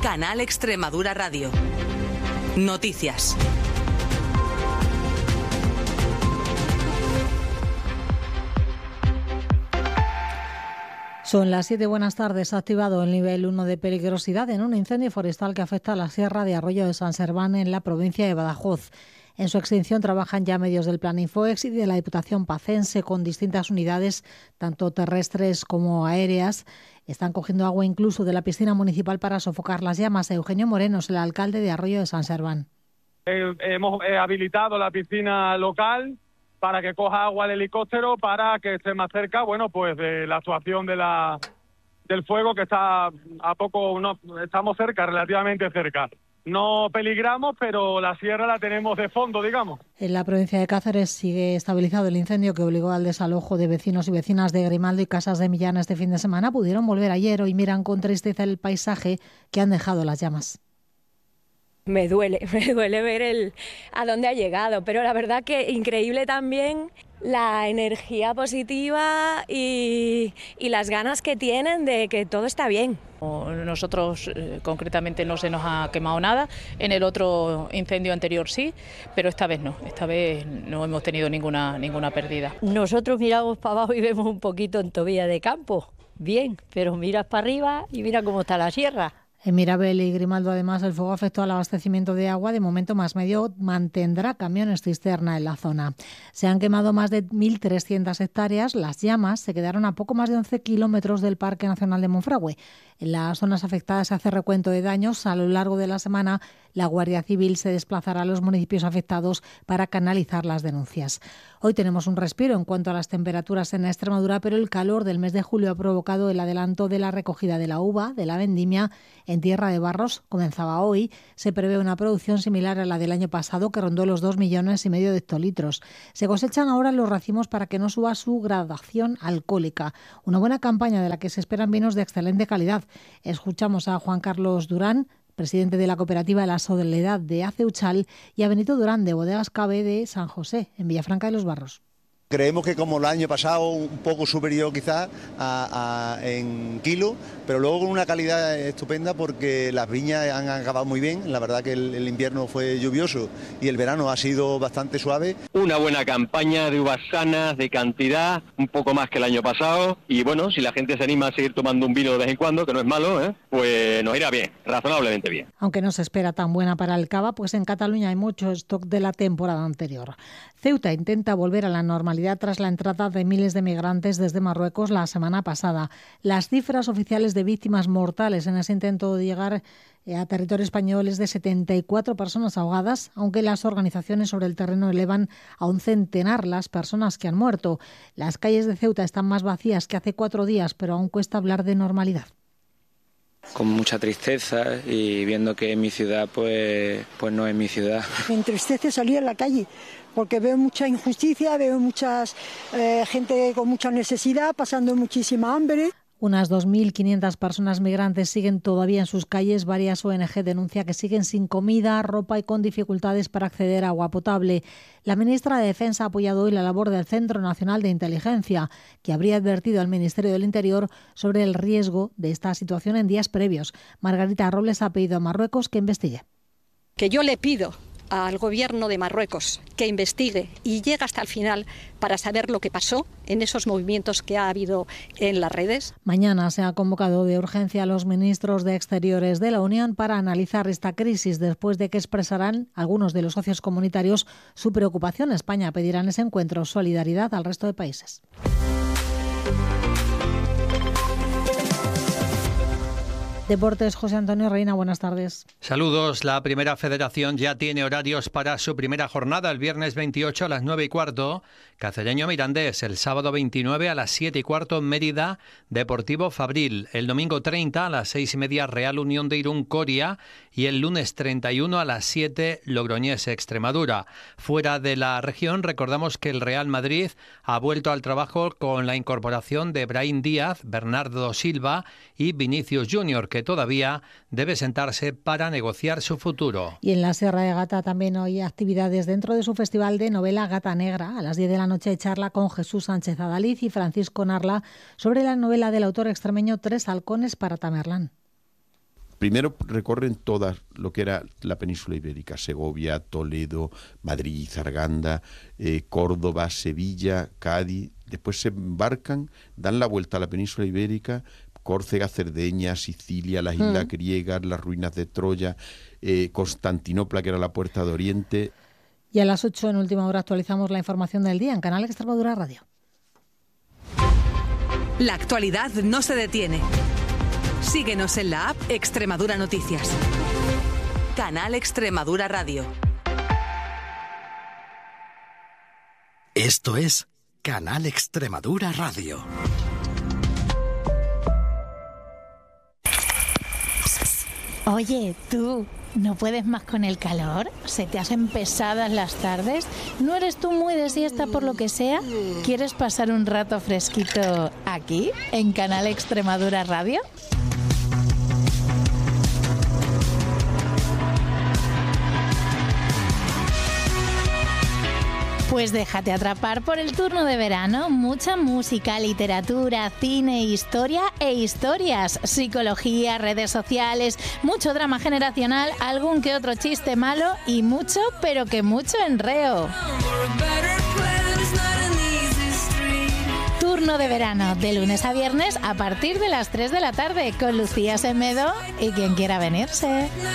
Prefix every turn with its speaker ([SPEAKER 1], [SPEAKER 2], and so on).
[SPEAKER 1] Canal Extremadura Radio. Noticias.
[SPEAKER 2] Son las 7, buenas tardes. Ha activado el nivel 1 de peligrosidad en un incendio forestal que afecta a la sierra de Arroyo de San Serván en la provincia de Badajoz. En su extinción trabajan ya medios del Plan Infoex y de la Diputación Pacense con distintas unidades, tanto terrestres como aéreas. Están cogiendo agua incluso de la piscina municipal para sofocar las llamas. Eugenio Moreno es el alcalde de Arroyo de San Serván.
[SPEAKER 3] Hemos habilitado la piscina local para que coja agua el helicóptero para que esté más cerca, de la actuación del fuego, que está a poco, estamos cerca, relativamente cerca. No peligramos, pero la sierra la tenemos de fondo, digamos.
[SPEAKER 2] En la provincia de Cáceres sigue estabilizado el incendio que obligó al desalojo de vecinos y vecinas de Grimaldo y Casas de Millán este fin de semana. Pudieron volver ayer. Hoy miran con tristeza el paisaje que han dejado las llamas.
[SPEAKER 4] Me duele ver a dónde ha llegado, pero la verdad que increíble también la energía positiva y las ganas que tienen de que todo está bien.
[SPEAKER 5] Nosotros concretamente no se nos ha quemado nada, en el otro incendio anterior sí, pero esta vez no hemos tenido ninguna pérdida.
[SPEAKER 6] Nosotros miramos para abajo y vemos un poquito en Tobía de campo, bien, pero miras para arriba y mira cómo está la sierra.
[SPEAKER 2] En Mirabel y Grimaldo, además, el fuego afectó al abastecimiento de agua. De momento, Más Medio mantendrá camiones cisterna en la zona. Se han quemado más de 1.300 hectáreas. Las llamas se quedaron a poco más de 11 kilómetros del Parque Nacional de Monfragüe. En las zonas afectadas se hace recuento de daños. A lo largo de la semana, la Guardia Civil se desplazará a los municipios afectados para canalizar las denuncias. Hoy tenemos un respiro en cuanto a las temperaturas en Extremadura, pero el calor del mes de julio ha provocado el adelanto de la recogida de la uva, de la vendimia. En Tierra de Barros comenzaba hoy. Se prevé una producción similar a la del año pasado, que rondó los 2,5 millones de hectolitros. Se cosechan ahora los racimos para que no suba su gradación alcohólica. Una buena campaña de la que se esperan vinos de excelente calidad. Escuchamos a Juan Carlos Durán, presidente de la cooperativa de la Soledad de Aceuchal, y a Benito Durán, de Bodegas Cabe de San José, en Villafranca de los Barros.
[SPEAKER 7] Creemos que como el año pasado, un poco superior quizás en kilo, pero luego con una calidad estupenda porque las viñas han acabado muy bien. La verdad que el invierno fue lluvioso y el verano ha sido bastante suave.
[SPEAKER 8] Una buena campaña de uvas sanas, de cantidad, un poco más que el año pasado. Y bueno, si la gente se anima a seguir tomando un vino de vez en cuando, que no es malo, pues nos irá bien, razonablemente bien.
[SPEAKER 2] Aunque no se espera tan buena para el cava, pues en Cataluña hay mucho stock de la temporada anterior. Ceuta intenta volver a la normalidad tras la entrada de miles de migrantes desde Marruecos la semana pasada. Las cifras oficiales de víctimas mortales en ese intento de llegar a territorio español es de 74 personas ahogadas, aunque las organizaciones sobre el terreno elevan a un centenar las personas que han muerto. Las calles de Ceuta están más vacías que hace 4 días, pero aún cuesta hablar de normalidad.
[SPEAKER 9] Con mucha tristeza y viendo que mi ciudad pues no es mi ciudad.
[SPEAKER 10] Me entristece salir a la calle porque veo mucha injusticia, veo mucha gente con mucha necesidad, pasando muchísima hambre.
[SPEAKER 2] Unas 2.500 personas migrantes siguen todavía en sus calles. Varias ONG denuncian que siguen sin comida, ropa y con dificultades para acceder a agua potable. La ministra de Defensa ha apoyado hoy la labor del Centro Nacional de Inteligencia, que habría advertido al Ministerio del Interior sobre el riesgo de esta situación en días previos. Margarita Robles ha pedido a Marruecos que investigue.
[SPEAKER 11] Que yo le pido al gobierno de Marruecos que investigue y llegue hasta el final para saber lo que pasó en esos movimientos que ha habido en las redes.
[SPEAKER 2] Mañana se ha convocado de urgencia a los ministros de Exteriores de la Unión para analizar esta crisis, después de que expresarán algunos de los socios comunitarios su preocupación. España pedirá en ese encuentro solidaridad al resto de países. Deportes, José Antonio Reina, buenas tardes.
[SPEAKER 12] Saludos. La Primera Federación ya tiene horarios para su primera jornada, el viernes 28 a las 9:15, Cacereño Mirandés, el sábado 29 a las 7:15, Mérida, Deportivo Fabril, el domingo 30 a las 6:30, Real Unión de Irún Coria, y el lunes 31 a las 7, Logroñés Extremadura. Fuera de la región, recordamos que el Real Madrid ha vuelto al trabajo con la incorporación de Brahim Díaz, Bernardo Silva y Vinicius Junior, que todavía debe sentarse para negociar su futuro.
[SPEAKER 2] Y en la Sierra de Gata también hay actividades dentro de su festival de novela Gata Negra. A las 10 de la noche charla con Jesús Sánchez Adaliz y Francisco Narla sobre la novela del autor extremeño Tres halcones para Tamerlán.
[SPEAKER 13] Primero recorren todas lo que era la península ibérica, Segovia, Toledo, Madrid, Zarganda, Córdoba, Sevilla, Cádiz. Después se embarcan, dan la vuelta a la península ibérica, Córcega, Cerdeña, Sicilia, las islas griegas, las ruinas de Troya, Constantinopla, que era la puerta de Oriente.
[SPEAKER 2] Y a las 8 en Última Hora actualizamos la información del día en Canal Extremadura Radio.
[SPEAKER 1] La actualidad no se detiene. Síguenos en la app Extremadura Noticias. Canal Extremadura Radio.
[SPEAKER 14] Esto es Canal Extremadura Radio.
[SPEAKER 15] Oye, tú, ¿no puedes más con el calor? ¿Se te hacen pesadas las tardes? ¿No eres tú muy de siesta por lo que sea? ¿Quieres pasar un rato fresquito aquí, en Canal Extremadura Radio? Pues déjate atrapar por el turno de verano. Mucha música, literatura, cine, historia e historias, psicología, redes sociales, mucho drama generacional, algún que otro chiste malo y mucho, pero que mucho enreo. Turno de verano, de lunes a viernes a partir de las 3 de la tarde, con Lucía Semedo y quien quiera venirse.